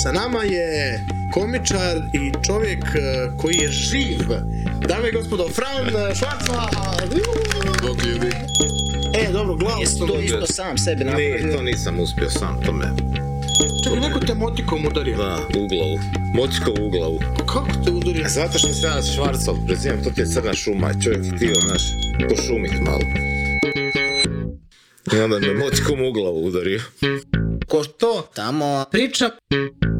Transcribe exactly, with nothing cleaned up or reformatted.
Sa nama je komičar i čovjek koji je živ. Dame i gospodo, Fran Švarcva. Bog ljudi. E, dobro, glavu. Jesi to isto sam sebi napravio? Ne, to nisam uspio sam, to me... Čekaj, neko te motikom udario. Da, u glavu. Motikom u glavu. Kako te udario? Zato što sam ja Švarcov, prezivam, to ti je crna šuma i čovjek htio, znaš, pošumit malo. I onda me motikom u glavu udario. Ko to? Tamo priča